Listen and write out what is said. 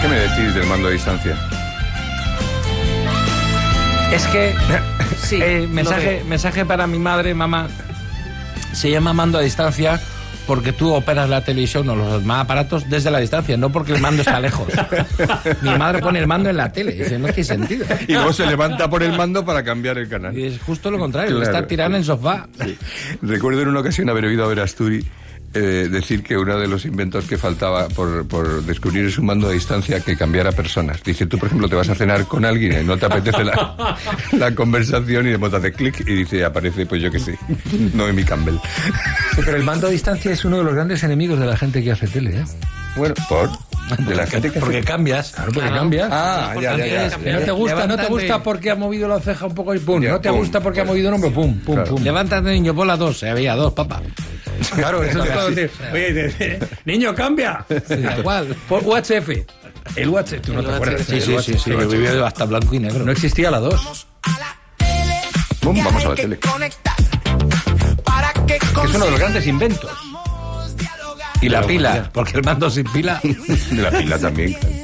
¿Qué me decís del mando a distancia? Es que, Sí, mensaje para mi madre, mamá, se llama mando a distancia porque tú operas la televisión o los demás aparatos desde la distancia, no porque el mando está lejos. Mi madre pone el mando en la tele, dice, no tiene sentido. Y luego se levanta por el mando para cambiar el canal. Y es justo lo contrario, Claro. está tirada en el sofá. Sí. Recuerdo en una ocasión haber oído a Verasturi decir que uno de los inventos que faltaba por descubrir es un mando a distancia que cambiara personas. Dice, tú por ejemplo te vas a cenar con alguien y no te apetece la conversación y de modo hace clic y dice, aparece, pues yo que sé, Noemi Campbell. Sí, pero el mando a distancia es uno de los grandes enemigos de la gente que hace tele, ¿eh? Bueno, de la gente que Porque hace... cambias. Claro, porque cambias. Ah, ya. No te gusta porque ha movido la ceja un poco y pum. Ya, No te pum. gusta porque ha movido un hombro, pum, pum, Claro. pum. Levántate, niño, por las 2. Había 2, papá. Claro, eso es todo. Oye, niño, cambia. Da igual. Por UHF. El UHF, tú no te acuerdas. Sí, yo viví hasta blanco y negro. No existía la 2. Bum, vamos a la tele. Que es uno de los grandes inventos. Y la pila, porque el mando sin pila... La pila también.